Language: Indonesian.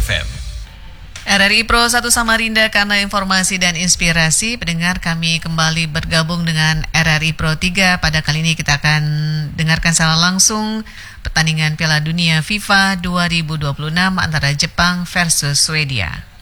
FM. RRI Pro 1 Samarinda, karena informasi dan inspirasi. Pendengar, kami kembali bergabung dengan RRI Pro 3. Pada kali ini kita akan dengarkan secara langsung pertandingan Piala Dunia FIFA 2026 antara Jepang versus Swedia.